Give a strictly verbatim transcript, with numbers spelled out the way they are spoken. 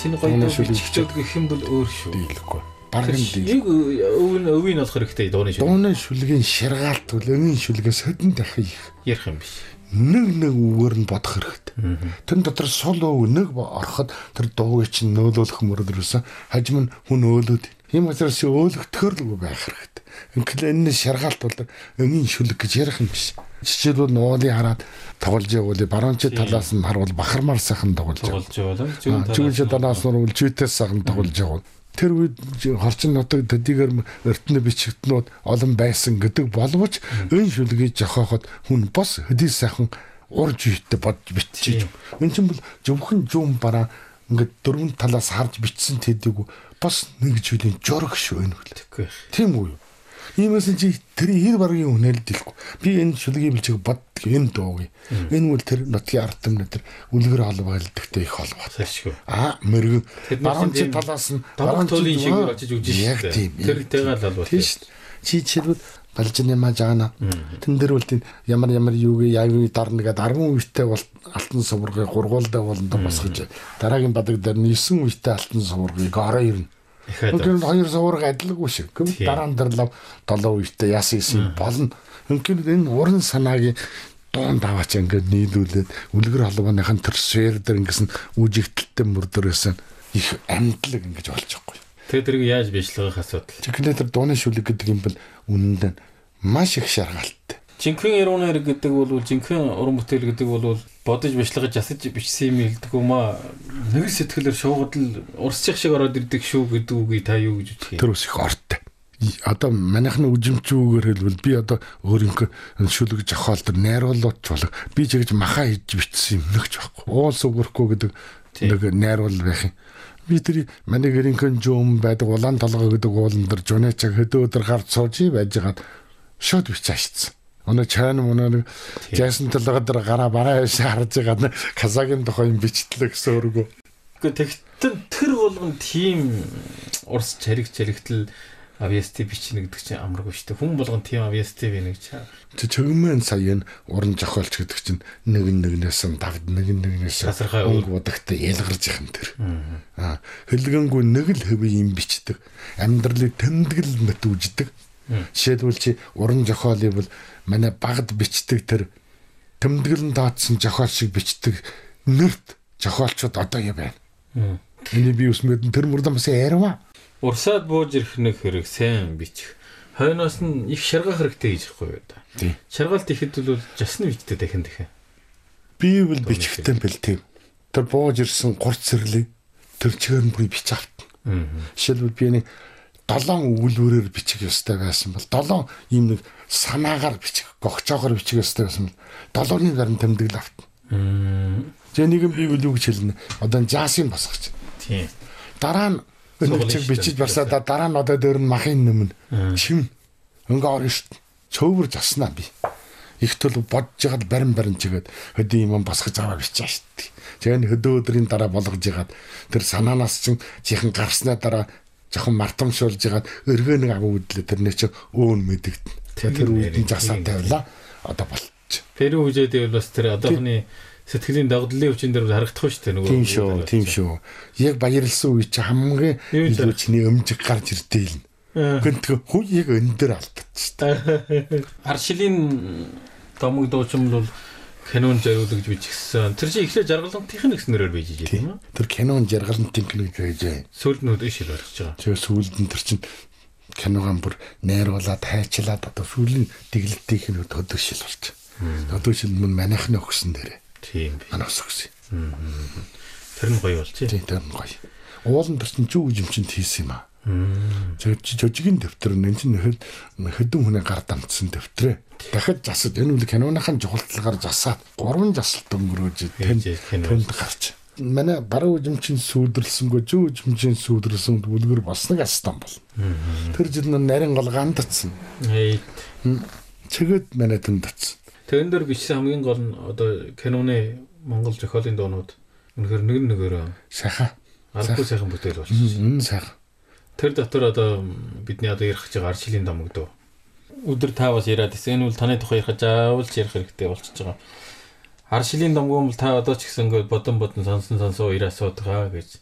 Чиний гоё дуу биччихдэг гэх юм бол өөр шүү. Дийлэхгүй. Барган дийл. Нэг өвн өвийн болох хэрэгтэй дууны шүлэг. Дууны шүлгийн ширгаалт бол өвийн шүлгээс хөдөн дахин их ярих юм биш. Нэг нэг үгээр нь бодох хэрэгтэй. Тэр дотор сул өв нэг ороход тэр дууг чинь нөөлөх мөрөдрөөс хажим нь хүн өөлөд. Ийм учраас өөлөгдөхөр л байх хэрэгтэй. Ингээл энэ шаргаалт бол өвийн шүлэг гэж ярих юм биш. Жишээлбэл нуулын хараад тоглож явуул баруунчид талаас нь харвал бахармаар сайхан тоглож явуул. Зүүнчид талаас нь бол жүйтэй сайхан тоглож явуул. Тэр үед хорчин нутаг төдийгээр өртнө бичигтнүүд олон байсан гэдэг боловч өн шүлгийг жохоход хүн бос хөдий сайхан урж үйтэй бодж бичиж. Энэ чинь бол зөвхөн жуум бараа ингээд дөрвөн талаас харж бичсэн тэдэг бас нэг зүйлийн жураг шүү энэ хөл. Тийм үү? Иймээс чи тэр хэр баргийн үнэлдэлгүй. Би энэ шүлгийг билжиг боддог энэ дууг. Энэ үл тэр нутгийн ард түмний тэр үлгэр холбоолдогтой их холбоотой шүү. Аа мөргө баруунчид талаас нь баруунчийн шиг очиж үжиж шүү. Тэр тэгээл бол тийм шүү. Чи чирвэл балжны мажаана. Тэн дээр үл тийм ямар ямар юуг яавны дарна гэдэг арван үетэй бол алтан суврагыг гургуулдаа болондоо босгож дараагийн бадаг дээр нь девять үетэй алтан суврагыг ороо ирнэ. Өнөөдөр хоёр сувраг адилгүй шүү. Гэвч дараа нь дэрлав долоо үетэй яасан юм болно. Өнөөдөр энэ уран санаагийн дуун даваач ингээд нийлүүлээд үлгэр холбооныхын төр сфер дээр ингэсэн үжигдэлтэй мөрдөрөөс их амтлаг ингэж болж байгаа юм. Тэгээ тэрийг яаж бичлэгэх асуудал. Тэгэхээр тэр дууны шүлэг гэдэг юм бол үнэндээ маш их шаргаалтай. Жинхэнэ ярууны хэрэг гэдэг бол жинхэнэ уран бүтээл гэдэг бол бодож бичлэгэж засаж бичсэн юм хэлдэг юм аа. Нэг сэтгэлээр шуугад л урсчих шиг ороод ирдэг шүү гэдэг үгийг та юу гэж үзэх юм. Тэр ус их ортой. Одоо манайхны үжимчүүгээр хэлбэл би одоо өөрийнхөө шүлэг жохоол тэр найруулууч болог би ч гэж махаа хийж бичсэн юм нэгч байхгүй. Уул сүгэрхгүй гэдэг нэг найруул байх юм. Би тэр манай гэрийнхэн жуум байдаг улаан толгой гэдэг уулан дээр жунечаг хөдөө өдөр гарч сууж байжгаад шууд бичээшсэн. Өнөө чаана мөнөө жаасан толгой дээр гараа бараа харж байгаа казагийн тухай юм бичтлээ гэсэн өргөө. Гэхдээ тэр болгон тийм урс чариг чаригтэл авьяасти бичнэ гэдэг чинь амаргүй шүү дээ. Хүн болгон тийм авьяасти бийнэ гэж. Тэг чөгмөн сая энэ уран зохиолч гэдэг чинь нэг нэгнээс нь давд нэг нэгнээс өнгө бодогтой ялгарч их юм тэр. Аа хөлгөнгөө нэг л хэвээ юм бичдэг. Амьдралыг тэмдэглэл мэт үждэг. Жишээлбэл чи уран зохиолыг бол манай багд бичдэг тэр тэмдэглэн даатсан зохиол шиг бичдэг нэрт зохиолчуд одоо юу байна. Эний би усмэд тэр мөрдөн бас ярива. Урсаад бууж ирэх нэг хэрэг сайн бичих. Хойноос нь их шаргаах хэрэгтэй гэж байхгүй юу да. Шаргаалт ихэд бол жасны бичтэй дахин дахин. Би бол бичихтэй бэл тийм. Тэр бууж ирсэн гурц сэрлийг тэр чигээр нь бүр бич автна. Жишээлбэл би нэг долоон өгүүлбэрээр бичих ёстой байсан бол долоон ийм нэг санаагаар бичих, гогчоогоор бичих ёстой байсан бол долооны дарин тэмдэглэл автна. Тэ нэгэн би бол юу гэж хэлнэ. Одоо жаасын босгоч. Тийм. Дараа нь чиг бичиж барсаа дараа нь одоо дээр нь махын нэмнэ. Чим өнгө орно шүү. Цөөвөр заснаа би. Их төл бодж ягаад барин барин чигээд хөдөө юм босгож аваа бичээ шүү. Тэгээд хөдөө өдрийн дараа болгож ягаад тэр санаанаас чин чихэн гарснаа дараа жоохон мартамшуулж ягаад өргөө нэг агуу үдлээ тэр нэг чи өөн мэдэгдэн. Тэр үүдэн засаа тавила. Одоо болчих. Перу үжээд бол бас тэр одоохны сэтгэлийн дагдлын өвчин дээр харагдах шүү дээ нөгөө. Тийм шүү, тийм шүү. Яг баярлсан үе чи хамгийн илүү чиний өмжиг гарч ирдээ л. Гэнтэг хүү яг энэ дээр алдчихсан. Аршилийн домог дуучим бол кинон зориулж бичсэн. Тэр чинь эхлээ жаргалантын нэгснэрээр бийж ийм үү? Тэр кинон жаргалантын киног гэж. Сүүлд нь ишил орж байгаа. Тэгээ сүүлд нь тэр чинь киногаан бүр найруулаад хайчлаад одоо сүүлийн дэглэлтийн кинод өдөршил болж. Өдөршил мөн манайхны өгсөн дээрээ. Тийм. Анаас өгсөн. Тэр нь гоё болж. Тийм, тэр нь гоё. Уулын тэр чинь чүү үжимчэнд хийсэн юм аа. Тэгээд жижигэн дэвтэр энэ чинь хэдэн хүний гар дамжсан дэвтрээ. Дахид засад энэ үл киноныхын жухалтлагаар засаад гурван жасалт өнгөрөөж тэнд гарч. Манай баруун үжимчин сүйдрлсэнгөө зүүн үжимчин сүйдрлсэн бүлгэр болсныг астан бол. Тэр жил нарийн гол гандцсан. Чигэд манай тэнд татсан. Тэгэн дээр бичсэн хамгийн гол нь одоо киноны Монгол зохиолын дуунууд үнэхээр нэг нэгээрээ сайхан. Албагүй сайхан бүтээл болчихсон. Сайхан. Тэр дотор одоо бидний одоо ярих гэж байгаа аршилийн домог дөө. Өдөр та бас яриад байсан. Энэ бол таны тухай ярих заавалж ярих хэрэгтэй болчихж байгаа. Аршилийн домог бол та одоо ч гэсэн ингээд бодон бодон сонсон сонсоо ирээ суудгаа гэж.